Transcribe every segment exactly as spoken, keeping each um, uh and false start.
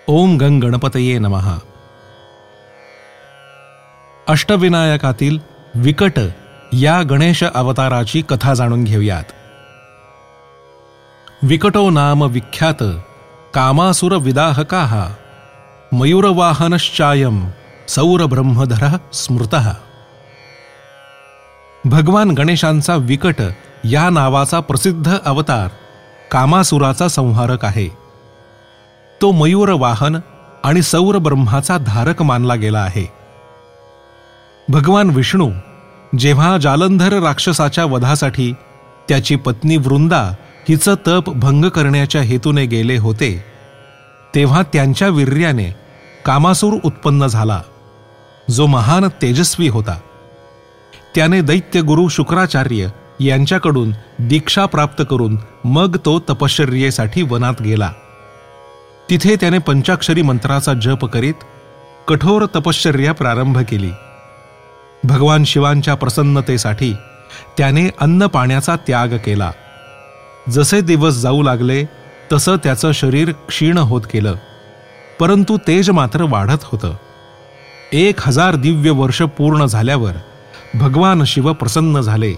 ओम गंग गणपतये नमः. अष्टविनायकातील विकट या गणेश अवताराची कथा जाणून घेऊयात. विकटो नाम विख्यात कामासुर विदाहकाः मयूरवाहनश्चायं सौरब्रह्मधरः स्मृतः. भगवान गणेशांचा विकट या नावाचा प्रसिद्ध अवतार कामासुराचा संहारक आहे. तो मयूर वाहन आणि सौर ब्रह्माचा धारक मानला गेला आहे. भगवान विष्णू जेव्हा जालंधर राक्षसाच्या वधासाठी त्याची पत्नी वृंदा हिचं तप भंग करण्याच्या हेतूने गेले होते, तेव्हा त्यांच्या वीर्याने कामासूर उत्पन्न झाला, जो महान तेजस्वी होता. त्याने दैत्यगुरु शुक्राचार्य यांच्याकडून दीक्षा प्राप्त करून मग तो तपश्चर्येसाठी वनात गेला. तिथे त्याने पंचाक्षरी मंत्राचा जप करीत कठोर तपश्चर्या प्रारंभ केली. भगवान शिवांच्या प्रसन्नतेसाठी त्याने अन्न पाण्याचा त्याग केला. जसे दिवस जाऊ लागले तसं त्याचं शरीर क्षीण होत गेलं, परंतु तेज मात्र वाढत होतं. एक हजार दिव्य वर्ष पूर्ण झाल्यावर भगवान शिव प्रसन्न झाले.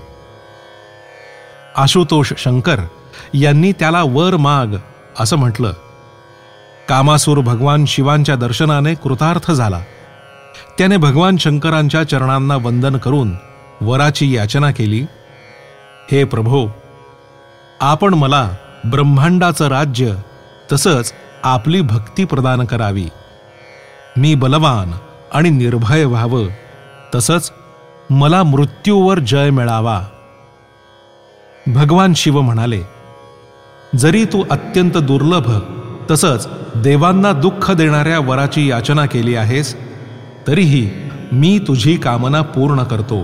आशुतोष शंकर यांनी त्याला वर माग असं म्हटलं. कामासूर भगवान शिवांच्या दर्शनाने कृतार्थ झाला. त्याने भगवान शंकरांच्या चरणांना वंदन करून वराची याचना केली. हे प्रभो, आपण मला ब्रह्मांडाचं राज्य तसंच आपली भक्ती प्रदान करावी. मी बलवान आणि निर्भय व्हावं, तसंच मला मृत्यूवर जय मिळावा. भगवान शिव म्हणाले, जरी तू अत्यंत दुर्लभ तसंच देवांना दुःख देणाऱ्या वराची याचना केली आहेस, तरीही मी तुझी कामना पूर्ण करतो.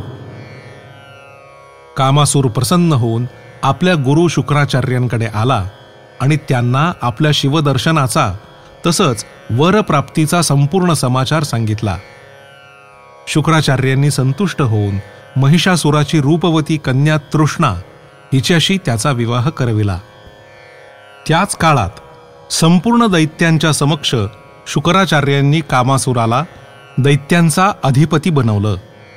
कामासूर प्रसन्न होऊन आपल्या गुरु शुक्राचार्यांकडे आला आणि त्यांना आपल्या शिवदर्शनाचा तसंच वरप्राप्तीचा संपूर्ण समाचार सांगितला. शुक्राचार्यांनी संतुष्ट होऊन महिषासुराची रूपवती कन्या तृष्णा हिच्याशी त्याचा विवाह करविला. त्याच काळात संपूर्ण दैत्यांच्या समक्ष शुक्राचार्यांनी कामासुराला दैत्यांचा अधिपती बनवलं.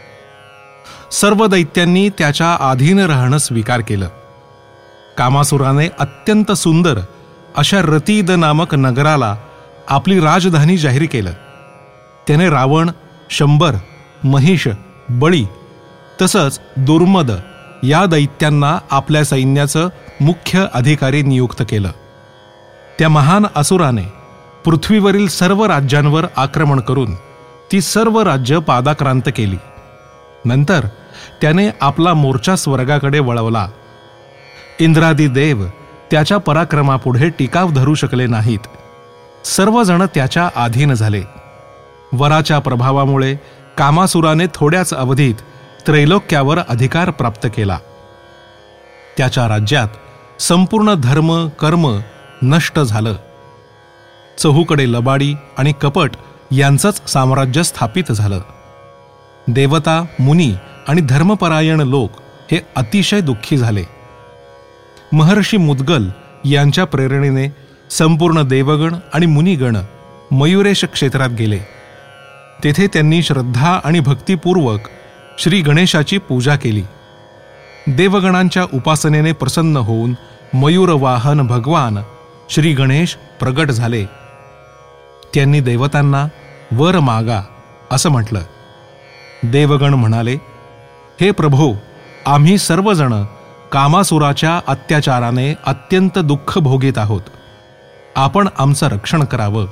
सर्व दैत्यांनी त्याच्या अधीन राहणं स्वीकार केलं. कामासुराने अत्यंत सुंदर अशा रतीद नामक नगराला आपली राजधानी जाहीर केलं. त्याने रावण, शंबर, महिष, बळी तसंच दुर्मद या दैत्यांना आपल्या सैन्याचं मुख्य अधिकारी नियुक्त केलं. त्या महान असुराने पृथ्वीवरील सर्व राज्यांवर आक्रमण करून ती सर्व राज्य पादाक्रांत केली. नंतर त्याने आपला मोर्चा स्वर्गाकडे वळवला. इंद्रादी देव त्याच्या पराक्रमापुढे टिकाव धरू शकले नाहीत. सर्वजण त्याच्या अधीन झाले. वराच्या प्रभावामुळे कामासुराने थोड्याच अवधीत त्रैलोक्यावर अधिकार प्राप्त केला. त्याच्या राज्यात संपूर्ण धर्म कर्म नष्ट झालं. चहूकडे लबाडी आणि कपट यांचंच साम्राज्य स्थापित झालं. देवता, मुनी आणि धर्मपरायण लोक हे अतिशय दुःखी झाले. महर्षी मुद्गल यांच्या प्रेरणेने संपूर्ण देवगण आणि मुनिगण मयुरेश क्षेत्रात गेले. तेथे त्यांनी श्रद्धा आणि भक्तिपूर्वक श्री गणेशाची पूजा केली. देवगणांच्या उपासनेने प्रसन्न होऊन मयूरवाहन भगवान श्री गणेश प्रगट झाले. त्यांनी देवतांना वर मागा असं म्हटलं. देवगण म्हणाले, हे प्रभो, आम्ही सर्वजण कामासुराच्या अत्याचाराने अत्यंत दुःख भोगीत आहोत. आपण आमचं रक्षण करावं.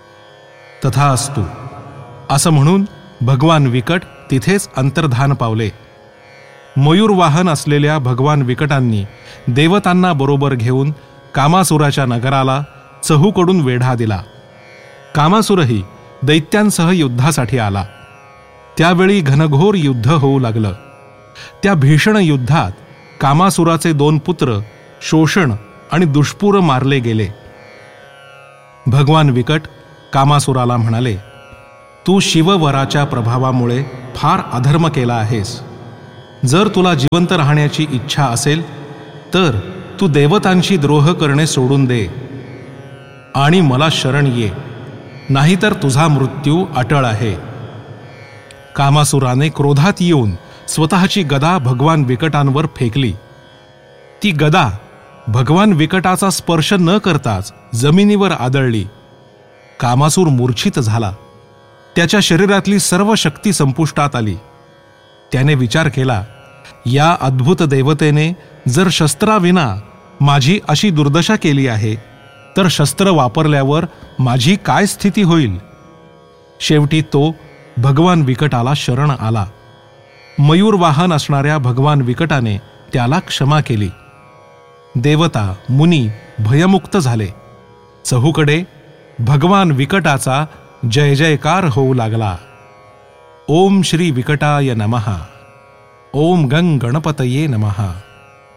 तथास्तु असं म्हणून भगवान विकट तिथेच अंतर्धान पावले. मयूरवाहन असलेल्या भगवान विकटांनी देवतांना बरोबर घेऊन कामासुराच्या नगराला चहूकडून वेढा दिला. कामासुरही दैत्यांसह युद्धासाठी आला. त्यावेळी घनघोर युद्ध होऊ लागलं. त्या भीषण युद्धात कामासुराचे दोन पुत्र शोषण आणि दुष्पूर मारले गेले. भगवान विकट कामासुराला म्हणाले, तू शिववराच्या प्रभावामुळे फार अधर्म केला आहेस. जर तुला जिवंत राहण्याची इच्छा असेल तर तू देवतांशी द्रोह करणे सोडून दे आणि मला शरण ये. नाहीतर तुझा मृत्यू अटळ आहे. कामासुराने क्रोधात येऊन स्वतःची गदा भगवान विकटांवर फेकली. ती गदा भगवान विकटाचा स्पर्श न करताच जमिनीवर आदळली. कामासूर मूर्छित झाला. त्याच्या शरीरातली सर्व शक्ती संपुष्टात आली. त्याने विचार केला, या अद्भुत देवतेने जर शस्त्राविना माझी अशी दुर्दशा केली आहे, तर शस्त्र वापरल्यावर माझी काय स्थिती होईल. शेवटी तो भगवान विकटाला शरण आला. मयूरवाहन असणाऱ्या भगवान विकटाने त्याला क्षमा केली. देवता मुनी भयमुक्त झाले. चहूकडे भगवान विकटाचा जय जयकार होऊ लागला. ओम श्री विकटाय नमः. ओम गंग गणपतये नमः.